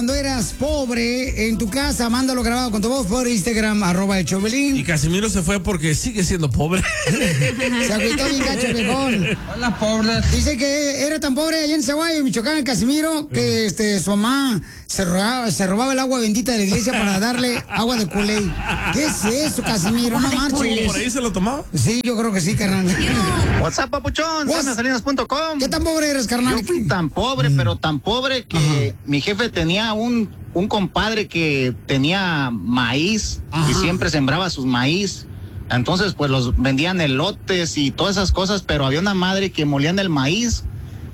Cuando eras pobre en tu casa, mándalo grabado con tu voz por Instagram, @el Chovelín. Y Casimiro se fue porque sigue siendo pobre. Se agüitó bien gacho, viejón. Hola, pobre. Dice que era tan pobre allá en Zaguayo, Michoacán, el Casimiro, que su mamá se robaba el agua bendita de la iglesia para darle agua de Kool-Aid. ¿Qué es eso, Casimiro? No marches. ¿Por ahí se lo tomaba? Sí, yo creo que sí, carnal. WhatsApp, papuchón, Salinas.com. ¿Qué tan pobre eres, carnal? Yo fui tan pobre, pero tan pobre que mi jefe tenía un compadre que tenía maíz y siempre sembraba sus maíz. Entonces, pues los vendían elotes y todas esas cosas, pero había una madre que molían el maíz.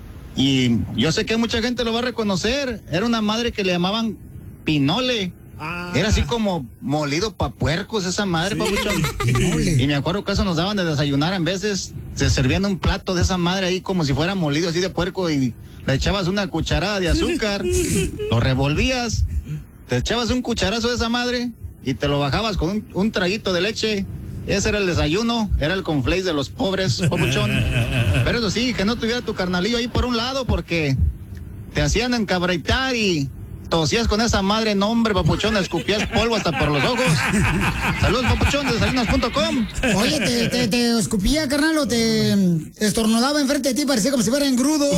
Y yo sé que mucha gente lo va a reconocer. Era una madre que le llamaban pinole. Era así como molido pa' puercos esa madre, papuchón. Y me acuerdo que eso nos daban de desayunar. En veces se servían un plato de esa madre ahí como si fuera molido así de puerco y le echabas una cucharada de azúcar, lo revolvías, te echabas un cucharazo de esa madre y te lo bajabas con un traguito de leche. Ese era el desayuno, era el conflace de los pobres, papuchón. Pero eso sí, que no tuviera tu carnalillo ahí por un lado porque te hacían encabritar y tosías con esa madre, no hombre, papuchón, escupías polvo hasta por los ojos. Saludos, papuchón, de Salinas.com. Oye, te escupía, carnal, o te estornudaba enfrente de ti, parecía como si fuera engrudo.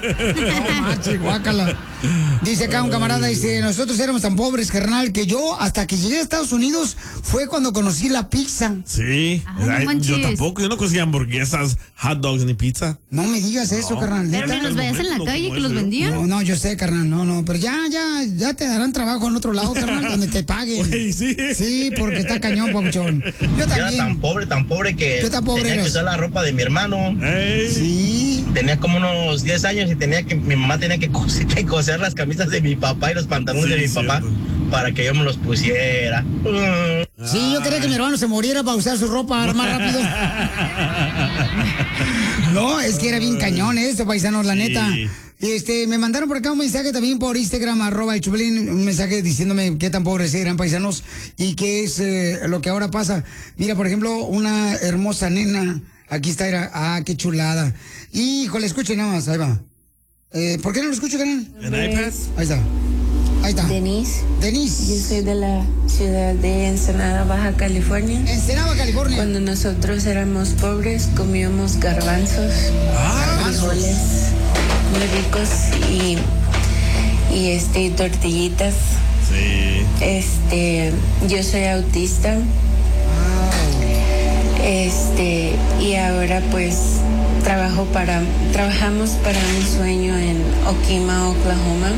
No, macho, guácala. Dice acá un camarada, dice, nosotros éramos tan pobres, carnal, que yo, hasta que llegué a Estados Unidos, fue cuando conocí la pizza. Sí. Yo tampoco, yo no conocía hamburguesas, hot dogs ni pizza. No me digas eso, carnal. Pero ni los veías en la calle que los vendían. No, yo sé, carnal, no, pero ya te darán trabajo en otro lado, carnal, donde te paguen. Wey, sí. Sí, porque está cañón, papuchón. Yo también. Era tan pobre que tenía que usar la ropa de mi hermano. Hey. Sí. Tenía como unos 10 años y mi mamá tenía que coser las camisas de mi papá y los pantalones de mi papá para que yo me los pusiera. Sí, yo quería que mi hermano se muriera para usar su ropa más rápido. No, es que era bien cañón eso, paisanos, la neta. Me mandaron por acá un mensaje también por Instagram, @el Chovelín, un mensaje diciéndome qué tan pobres eran, paisanos, y qué es lo que ahora pasa. Mira, por ejemplo, una hermosa nena, aquí está, qué chulada. Híjole, escuchen nada más, ahí va. ¿Por qué no lo escucho, canal? ¿En iPad? Ahí está. Denise. Denise. Yo soy de la ciudad de Ensenada, Baja California. Ensenada, California. Cuando nosotros éramos pobres, comíamos garbanzos, frijoles muy ricos y tortillitas. Sí. Yo soy autista. Y ahora pues trabajamos para un sueño en Okima, Oklahoma.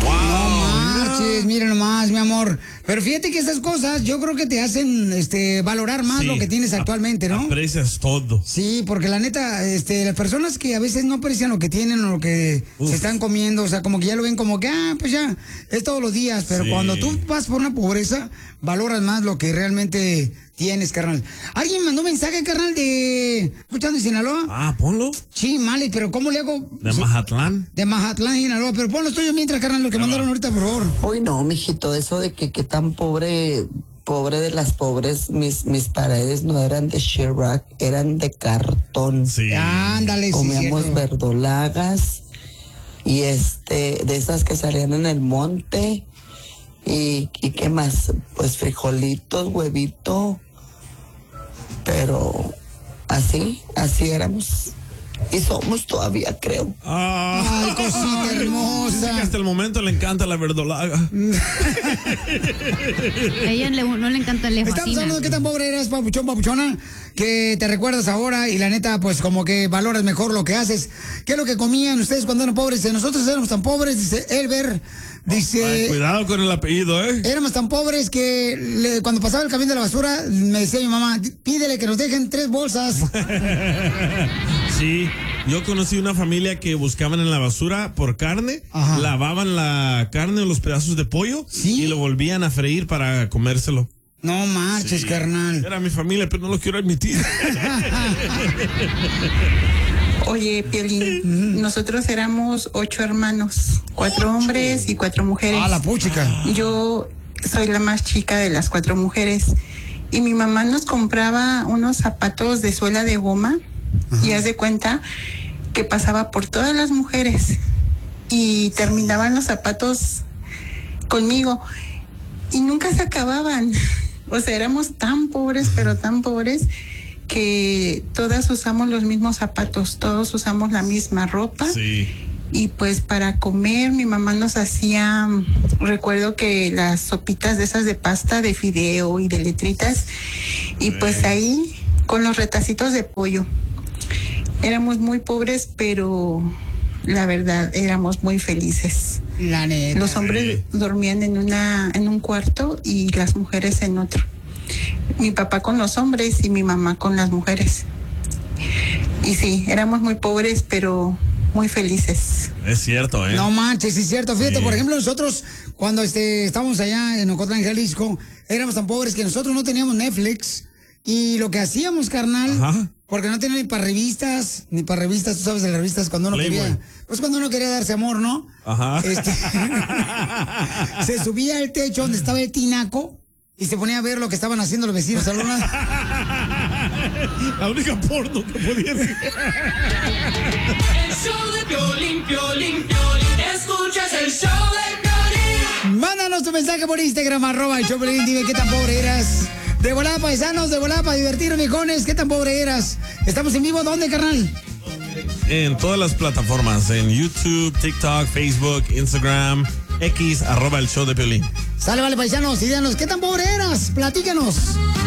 Mira nomás, mi amor. Pero fíjate que esas cosas yo creo que te hacen valorar más lo que tienes actualmente, ¿no? Aprecias todo. Sí, porque la neta, las personas que a veces no aprecian lo que tienen o lo que se están comiendo, o sea, como que ya lo ven como que, pues ya, es todos los días. Pero cuando tú vas por una pobreza, valoras más lo que realmente tienes, carnal. Alguien mandó un mensaje, carnal, escuchando en Sinaloa. Ponlo. Sí, Mali, pero ¿cómo le hago? De Mazatlán. De Mazatlán, Sinaloa. Pero ponlo tuyo mientras, carnal, lo que mandaron ahorita, por favor. Uy, no, mijito, eso de que tan pobre de las pobres, mis paredes no eran de shellac, eran de cartón. Sí. Ándale, comíamos verdolagas y de esas que salían en el monte. ¿Y qué más? Pues frijolitos, huevito, pero así éramos. Y somos todavía, creo. Ay, cosita hermosa. Dice que hasta el momento le encanta la verdolaga. A ella no le encanta el lejos. Estamos hablando de qué tan pobre eres, papuchón, papuchona, que te recuerdas ahora y la neta, pues como que valoras mejor lo que haces. ¿Qué es lo que comían ustedes cuando eran pobres? Nosotros éramos tan pobres, dice Elber. Dice, cuidado con el apellido, Éramos tan pobres que cuando pasaba el camión de la basura, me decía mi mamá, pídele que nos dejen 3 bolsas. Sí, yo conocí una familia que buscaban en la basura por carne, lavaban la carne o los pedazos de pollo y lo volvían a freír para comérselo. No marches, carnal. Era mi familia, pero no lo quiero admitir. Oye, Piolín, nosotros éramos 8 hermanos, 4 hombres y 4 mujeres. La puchica. Yo soy la más chica de las 4 mujeres y mi mamá nos compraba unos zapatos de suela de goma y haz de cuenta que pasaba por todas las mujeres y terminaban los zapatos conmigo y nunca se acababan. O sea, éramos tan pobres, pero tan pobres, que todas usamos los mismos zapatos, todos usamos la misma ropa. Sí. Y pues para comer mi mamá nos hacía, recuerdo que las sopitas de esas de pasta, de fideo y de letritas, y pues ahí con los retacitos de pollo. Éramos muy pobres, pero la verdad éramos muy felices. La neta. Los hombres dormían en un cuarto y las mujeres en otro. Mi papá con los hombres y mi mamá con las mujeres. Y sí, éramos muy pobres, pero muy felices. Es cierto, ¿eh? No manches, es cierto. Fíjate, por ejemplo, nosotros cuando estábamos allá en Ocotlán, Jalisco, éramos tan pobres que nosotros no teníamos Netflix. Y lo que hacíamos, carnal, porque no tenía ni para revistas, tú sabes de las revistas, cuando uno quería, pues cuando uno quería darse amor, ¿no? Ajá. Se subía al techo donde estaba el tinaco y se ponía a ver lo que estaban haciendo los vecinos al lado. La única porno que podía decir. El show de Piolín, Piolín, Piolín. Escuchas el show de Piolín. Mándanos tu mensaje por Instagram, @el-show-de-Piolín. Dime qué tan pobre eras. De volada, paisanos, de volada para divertirnos, viejones. ¿Qué tan pobre eras? ¿Estamos en vivo? ¿Dónde, carnal? En todas las plataformas, en YouTube, TikTok, Facebook, Instagram, X, @el show de Piolín. Sale, vale, paisanos, y díganos, ¿qué tan pobre eras? Platícanos.